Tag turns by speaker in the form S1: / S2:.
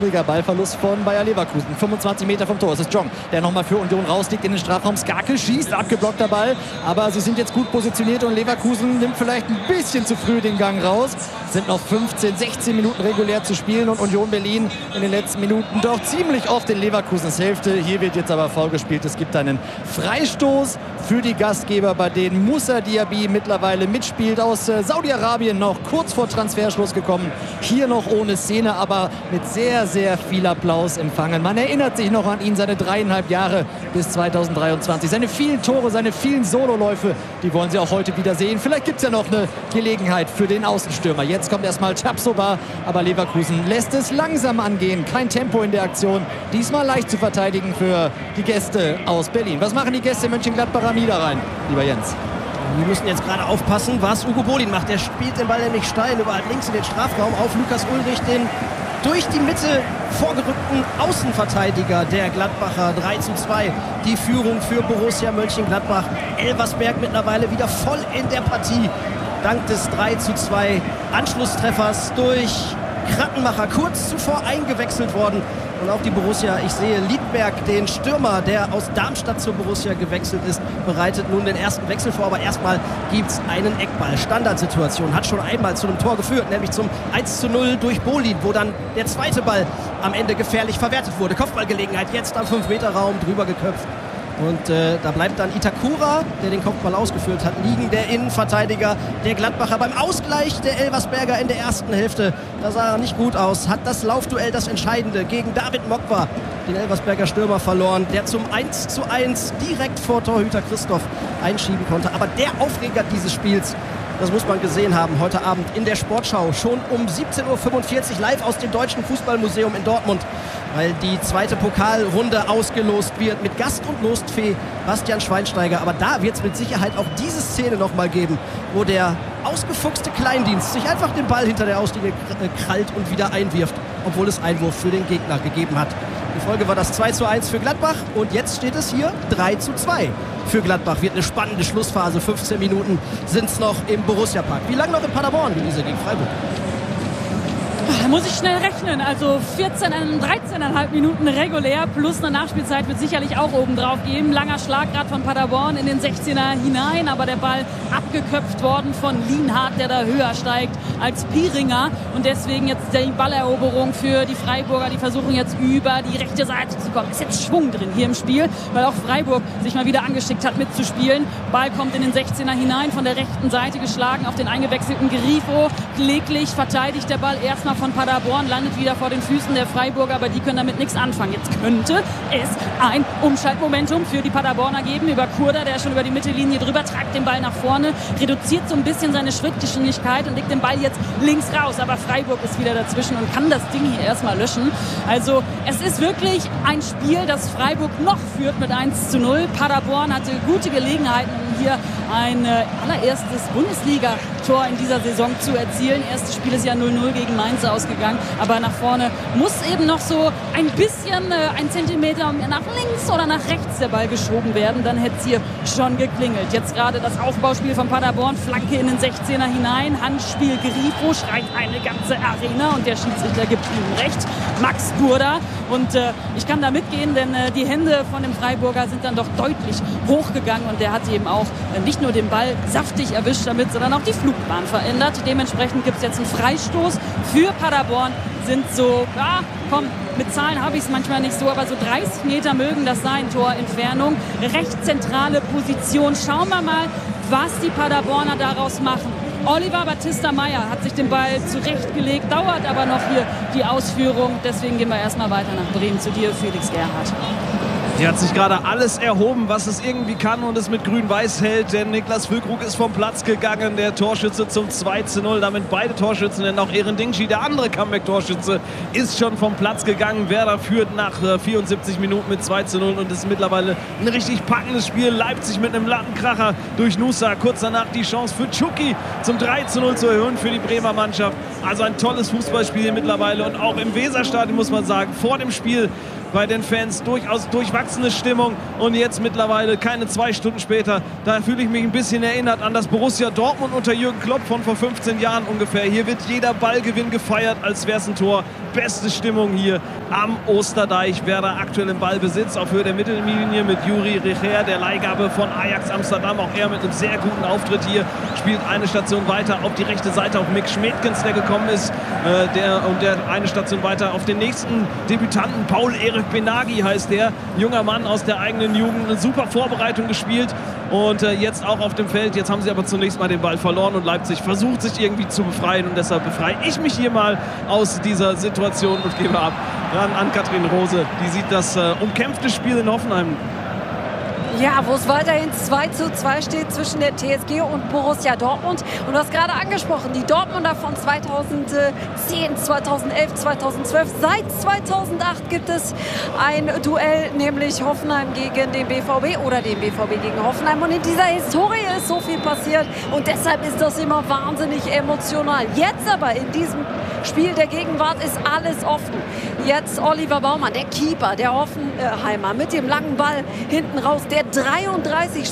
S1: Ballverlust von Bayer Leverkusen. 25 Meter vom Tor. Es ist Jong, der nochmal für Union rausliegt in den Strafraum. Skarke schießt, abgeblockter Ball. Aber sie sind jetzt gut positioniert und Leverkusen nimmt vielleicht ein bisschen zu früh den Gang raus. Es sind noch 15, 16 Minuten regulär zu spielen und Union Berlin in den letzten Minuten doch ziemlich oft in Leverkusens Hälfte. Hier wird jetzt aber faul gespielt. Es gibt einen Freistoß für die Gastgeber, bei denen Moussa Diaby mittlerweile mitspielt. Aus Saudi-Arabien noch kurz vor Transferschluss gekommen. Hier noch ohne Szene, aber mit sehr viel Applaus empfangen. Man erinnert sich noch an ihn, seine 3,5 Jahre bis 2023. Seine vielen Tore, seine vielen Sololäufe, die wollen sie auch heute wieder sehen. Vielleicht gibt es ja noch eine Gelegenheit für den Außenstürmer. Jetzt kommt erstmal Tapsoba, aber Leverkusen lässt es langsam angehen. Kein Tempo in der Aktion. Diesmal leicht zu verteidigen für die Gäste aus Berlin. Was machen die Gäste Mönchengladbach am Niederrhein, lieber Jens?
S2: Wir müssen jetzt gerade aufpassen, was Ugo Bolin macht. Der spielt den Ball nämlich steil überall links in den Strafraum auf Lukas Ullrich, den durch die Mitte vorgerückten Außenverteidiger der Gladbacher. 3:2 die Führung für Borussia Mönchengladbach. Elversberg mittlerweile wieder voll in der Partie. Dank des 3:2 Anschlusstreffers durch Krattenmacher, kurz zuvor eingewechselt worden. Und auch die Borussia, ich sehe Liedberg, den Stürmer, der aus Darmstadt zur Borussia gewechselt ist, bereitet nun den ersten Wechsel vor. Aber erstmal gibt es einen Eckball. Standardsituation, hat schon einmal zu einem Tor geführt, nämlich zum 1:0 durch Bolin, wo dann der zweite Ball am Ende gefährlich verwertet wurde. Kopfballgelegenheit, jetzt am 5-Meter-Raum drüber geköpft. Und da bleibt dann Itakura, der den Kopfball ausgeführt hat, liegen. Der Innenverteidiger der Gladbacher beim Ausgleich der Elversberger in der ersten Hälfte. Da sah er nicht gut aus. Hat das Laufduell, das Entscheidende, gegen David Mokwa, den Elversberger Stürmer, verloren. Der zum 1:1 direkt vor Torhüter Christoph einschieben konnte. Aber der Aufreger dieses Spiels, das muss man gesehen haben, heute Abend in der Sportschau, schon um 17:45 Uhr live aus dem Deutschen Fußballmuseum in Dortmund, weil die zweite Pokalrunde ausgelost wird mit Gast- und Lostfee Bastian Schweinsteiger. Aber da wird es mit Sicherheit auch diese Szene nochmal geben, wo der ausgefuchste Kleindienst sich einfach den Ball hinter der Auslinie krallt und wieder einwirft, obwohl es Einwurf für den Gegner gegeben hat. Die Folge war das 2:1 für Gladbach und jetzt steht es hier 3:2 für Gladbach. Wird eine spannende Schlussphase. 15 Minuten sind es noch im Borussia-Park. Wie lange noch in Paderborn, Luise, gegen Freiburg?
S3: Da muss ich schnell rechnen. Also 13,5 Minuten regulär plus eine Nachspielzeit wird sicherlich auch oben drauf geben. Langer Schlag gerade von Paderborn in den 16er hinein, aber der Ball abgeköpft worden von Lienhardt, der da höher steigt als Pieringer. Und deswegen jetzt die Balleroberung für die Freiburger. Die versuchen jetzt über die rechte Seite zu kommen. Ist jetzt Schwung drin hier im Spiel, weil auch Freiburg sich mal wieder angeschickt hat mitzuspielen. Ball kommt in den 16er hinein, von der rechten Seite geschlagen auf den eingewechselten Grifo. Kläglich verteidigt der Ball erstmal von Paderborn, landet wieder vor den Füßen der Freiburger, aber die können damit nichts anfangen. Jetzt könnte es ein Umschaltmomentum für die Paderborner geben über Kurda, der schon über die Mittellinie drüber tragt den Ball nach vorne, reduziert so ein bisschen seine Schrittgeschwindigkeit und legt den Ball jetzt links raus, aber Freiburg ist wieder dazwischen und kann das Ding hier erstmal löschen. Also es ist wirklich ein Spiel, das Freiburg noch führt mit 1:0. Paderborn hatte gute Gelegenheiten, hier ein allererstes Bundesliga-Tor in dieser Saison zu erzielen. Erstes Spiel ist ja 0:0 gegen Mainz ausgegangen, aber nach vorne muss eben noch so ein bisschen ein Zentimeter nach links oder nach rechts der Ball geschoben werden, dann hätte es hier schon geklingelt. Jetzt gerade das Aufbauspiel von Paderborn, Flanke in den 16er hinein, Handspiel Grifo, schreit eine ganze Arena und der Schiedsrichter gibt ihm recht, Max Burda, und ich kann da mitgehen, denn die Hände von dem Freiburger sind dann doch deutlich hochgegangen und der hat eben auch nicht nur den Ball saftig erwischt damit, sondern auch die Flugbahn verändert. Dementsprechend gibt es jetzt einen Freistoß für Paderborn. Sind so, ja, komm, mit Zahlen habe ich es manchmal nicht so, aber so 30 Meter mögen das sein, Torentfernung. Recht zentrale Position. Schauen wir mal, was die Paderborner daraus machen. Oliver Battista Meyer hat sich den Ball zurechtgelegt, dauert aber noch hier die Ausführung. Deswegen gehen wir erstmal weiter nach Bremen zu dir, Felix Gerhardt.
S4: Hier hat sich gerade alles erhoben, was es irgendwie kann und es mit Grün-Weiß hält, denn Niklas Füllkrug ist vom Platz gegangen, der Torschütze zum 2:0, damit beide Torschützen, denn auch Eren Dingshi, der andere Comeback-Torschütze, ist schon vom Platz gegangen. Werder führt nach 74 Minuten mit 2:0 und ist mittlerweile ein richtig packendes Spiel. Leipzig mit einem Lattenkracher durch Nusa, kurz danach die Chance für Tschuki zum 3:0 zu erhöhen für die Bremer Mannschaft. Also ein tolles Fußballspiel mittlerweile und auch im Weserstadion, muss man sagen, vor dem Spiel bei den Fans durchaus durchwachsene Stimmung und jetzt mittlerweile keine 2 Stunden später, da fühle ich mich ein bisschen erinnert an das Borussia Dortmund unter Jürgen Klopp von vor 15 Jahren ungefähr. Hier wird jeder Ballgewinn gefeiert, als wäre es ein Tor. beste Stimmung hier am Osterdeich. Werder aktuell im Ballbesitz auf Höhe der Mittellinie mit Juri Recher, der Leihgabe von Ajax Amsterdam. Auch er mit einem sehr guten Auftritt hier. Spielt eine Station weiter auf die rechte Seite auf Mick Schmedkens, der gekommen ist. Der eine Station weiter auf den nächsten Debütanten. Paul-Erik Benagi heißt der. Junger Mann aus der eigenen Jugend. Eine super Vorbereitung gespielt. Und jetzt auch auf dem Feld. Jetzt haben sie aber zunächst mal den Ball verloren und Leipzig versucht sich irgendwie zu befreien. Und deshalb befreie ich mich hier mal aus dieser Situation und gebe ab ran an Katrin Rose. Die sieht das umkämpfte Spiel in Hoffenheim.
S5: Ja, wo es weiterhin 2:2 steht zwischen der TSG und Borussia Dortmund. Und du hast gerade angesprochen, die Dortmunder von 2010, 2011, 2012. Seit 2008 gibt es ein Duell, nämlich Hoffenheim gegen den BVB oder den BVB gegen Hoffenheim. Und in dieser Historie ist so viel passiert und deshalb ist das immer wahnsinnig emotional. Jetzt aber in diesem Spiel der Gegenwart ist alles offen. Jetzt Oliver Baumann, der Keeper, der Hoffenheimer, mit dem langen Ball hinten raus, der 33